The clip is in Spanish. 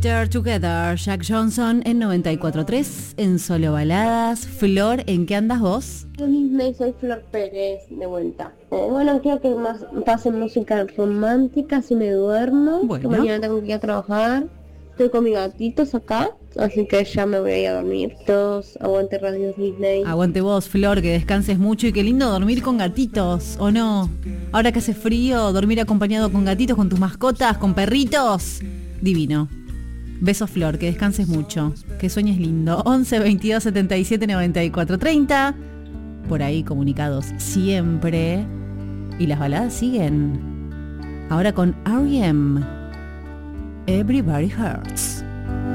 They're Together, Jack Johnson en 94.3, en Solo Baladas. Flor, ¿en qué andas vos? Yo Disney, soy Flor Pérez, de vuelta. Bueno, quiero que más pase música romántica si me duermo, Bueno. que mañana tengo que ir a trabajar. Estoy con mis gatitos acá, así que ya me voy a ir a dormir. Todos, aguante Radio Disney. Aguante vos, Flor, que descanses mucho y qué lindo dormir con gatitos, ¿o no? Ahora que hace frío, dormir acompañado con gatitos, con tus mascotas, con perritos. Divino. Besos, Flor, que descanses mucho, que sueñes lindo. 11 22 77 94 30. Por ahí comunicados siempre. Y las baladas siguen. Ahora con R.E.M. Everybody Hurts.